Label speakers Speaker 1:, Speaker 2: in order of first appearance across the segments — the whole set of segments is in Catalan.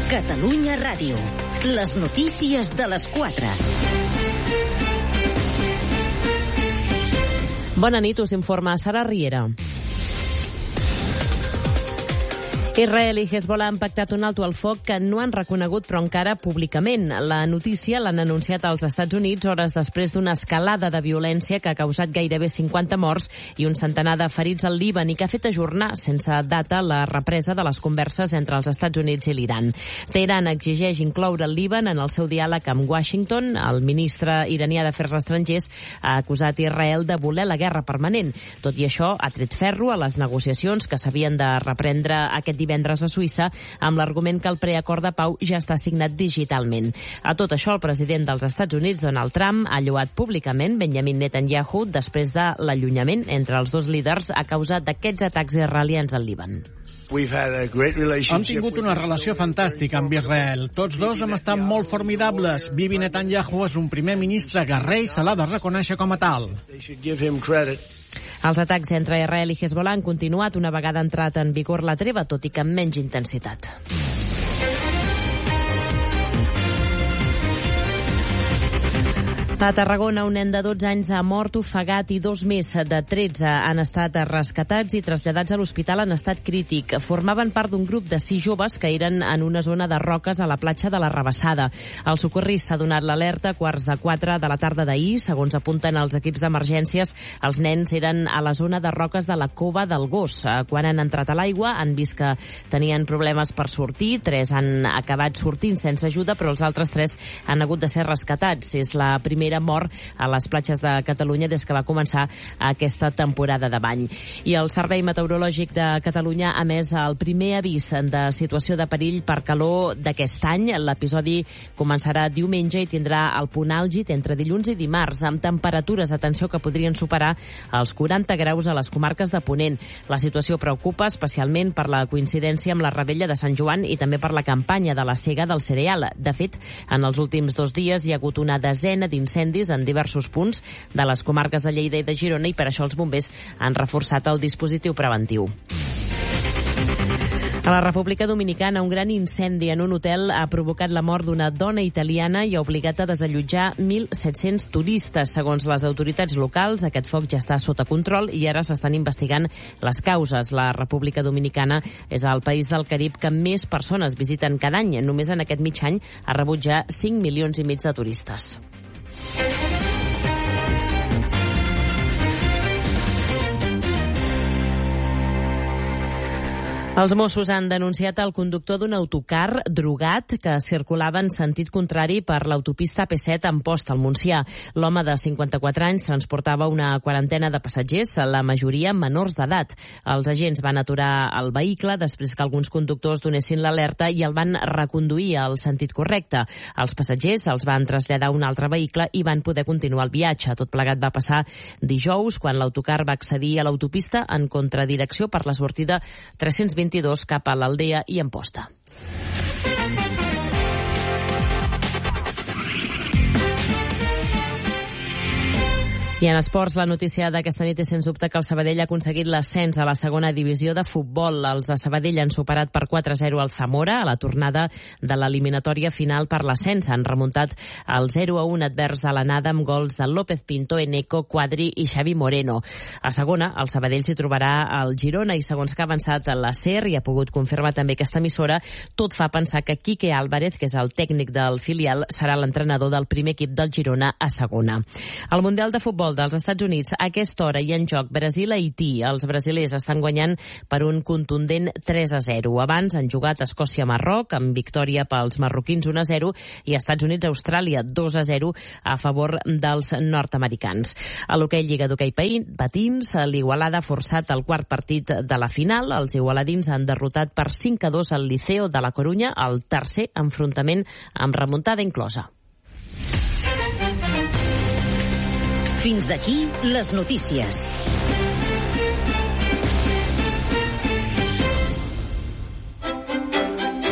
Speaker 1: Catalunya Ràdio. Les notícies de les 4.
Speaker 2: Bona nit, us informa Sara Riera. Israel i Hezbollah han pactat un alto al foc que no han reconegut però encara públicament. La notícia l'han anunciat als Estats Units hores després d'una escalada de violència que ha causat gairebé 50 morts i un centenar de ferits al Líban i que ha fet ajornar sense data la represa de les converses entre els Estats Units i l'Iran. Teheran exigeix incloure el Líban en el seu diàleg amb Washington. El ministre iranià d'Afers Estrangers ha acusat Israel de voler la guerra permanent. Tot i això, ha tret ferro a les negociacions que s'havien de reprendre aquest divendres a Suïssa amb l'argument que el preacord de pau ja està signat digitalment. A tot això, el president dels Estats Units, Donald Trump, ha lloat públicament Benjamin Netanyahu després de l'allunyament entre els dos líders a causa d'aquests atacs israelians al Líban.
Speaker 3: Hem tingut una relació fantàstica amb Israel. Tots dos hem estat molt formidables. Bibi Netanyahu és un primer ministre guerrer i se l'ha de reconèixer com a tal.
Speaker 2: Els atacs entre Israel i Hezbollah han continuat una vegada entrat en vigor la treva, tot i que amb menys intensitat. A Tarragona, un nen de 12 anys ha mort ofegat i 2 més de 13 han estat rescatats i traslladats a l'hospital en estat crític. Formaven part d'un grup de 6 joves que eren en una zona de roques a la platja de la Rabassada. El socorrista ha donat l'alerta a 3:15 de la tarda d'ahir. Segons apunten els equips d'emergències, els nens eren a la zona de roques de la Cova del Gos. Quan han entrat a l'aigua han vist que tenien problemes per sortir. 3 han acabat sortint sense ajuda, però els altres 3 han hagut de ser rescatats. És la primera mort a les platges de Catalunya des que va començar aquesta temporada de bany. I el Servei Meteorològic de Catalunya ha emès el primer avís de situació de perill per calor d'aquest any. L'episodi començarà diumenge i tindrà el punt àlgid entre dilluns i dimarts, amb temperatures, atenció, que podrien superar els 40 graus a les comarques de Ponent. La situació preocupa especialment per la coincidència amb la Revetlla de Sant Joan i també per la campanya de la sega del cereal. De fet, en els últims 2 dies hi ha hagut una desena d'incendis en diversos punts de les comarques de Lleida i de Girona i per això els bombers han reforçat el dispositiu preventiu. A la República Dominicana, un gran incendi en un hotel ha provocat la mort d'una dona italiana i ha obligat a desallotjar 1.700 turistes. Segons les autoritats locals, aquest foc ja està sota control i ara s'estan investigant les causes. La República Dominicana és el país del Carib que més persones visiten cada any. Només en aquest mig any ha rebut ja 5,5 milions de turistes. Els Mossos han denunciat el conductor d'un autocar drogat que circulava en sentit contrari per l'autopista AP7 a Amposta, al Montsià. L'home de 54 anys transportava una quarantena de passatgers, la majoria menors d'edat. Els agents van aturar el vehicle després que alguns conductors donessin l'alerta i el van reconduir al sentit correcte. Els passatgers els van traslladar a un altre vehicle i van poder continuar el viatge. Tot plegat va passar dijous, quan l'autocar va accedir a l'autopista en contradirecció per la sortida 322 cap a l'Aldea i Amposta. I en esports, la notícia d'aquesta nit és sens dubte que el Sabadell ha aconseguit l'ascens a la segona divisió de futbol. Els de Sabadell han superat per 4-0 el Zamora a la tornada de l'eliminatòria final per l'ascens. Han remuntat el 0-1 advers de l'anada amb gols de López Pinto, Eneco, Quadri i Xavi Moreno. A segona, el Sabadell s'hi trobarà al Girona i segons que ha avançat la SER i ha pogut confirmar també aquesta emissora, tot fa pensar que Quique Álvarez, que és el tècnic del filial, serà l'entrenador del primer equip del Girona a segona. El Mundial de Futbol dels Estats Units, a aquesta hora hi ha en joc Brasil-Haití. Els brasilers estan guanyant per un contundent 3-0. Abans han jugat Escòcia-Marroc amb victòria pels marroquins 1-0 i Estats Units-Austràlia 2-0 a favor dels nord-americans. A l'hoquei Lliga d'Hoquei Patins, l'Igualada ha forçat el quart partit de la final. Els igualadins han derrotat per 5-2 al Liceo de la Corunya, el tercer enfrontament amb remuntada inclosa.
Speaker 1: Fins aquí les notícies.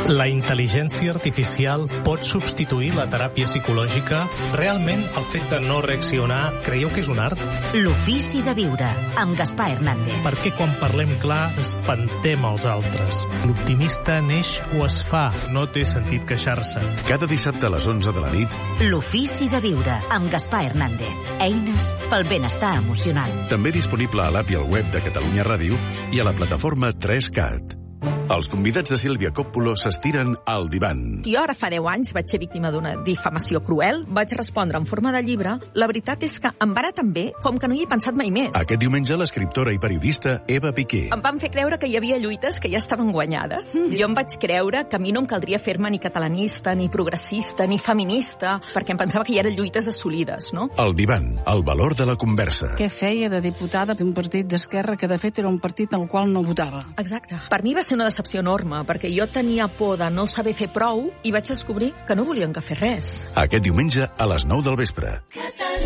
Speaker 4: La intel·ligència artificial pot substituir la teràpia psicològica? Realment, el fet de no reaccionar, creieu que és un art?
Speaker 1: L'ofici de viure, amb Gaspar Hernández.
Speaker 4: Perquè quan parlem clar, espantem els altres. L'optimista neix o es fa, no té sentit queixar-se.
Speaker 5: Cada dissabte a les 11 de la nit.
Speaker 1: L'ofici de viure, amb Gaspar Hernández. Eines pel benestar emocional.
Speaker 5: També disponible a l'app i al web de Catalunya Ràdio i a la plataforma 3CAT. Els convidats de Sílvia Coppola s'estiren al divan.
Speaker 6: Jo ara fa 10 anys vaig ser víctima d'una difamació cruel, vaig respondre en forma de llibre. La veritat és que em va anar tan bé com que no hi he pensat mai més.
Speaker 5: Aquest diumenge l'escriptora i periodista Eva Piqué.
Speaker 6: Em van fer creure que hi havia lluites que ja estaven guanyades. Jo em vaig creure que a mi no em caldria fer-me ni catalanista, ni progressista, ni feminista, perquè em pensava que hi eren lluites assolides, no?
Speaker 5: El divan, el valor de la conversa.
Speaker 7: Què feia de diputada d'un partit d'esquerra que de fet era un partit al qual no votava?
Speaker 6: Exacte. Per mi va ser una decepció enorme, perquè jo tenia por de no saber fer prou i vaig descobrir que no volien que fes res.
Speaker 5: Aquest diumenge a les 9 del vespre.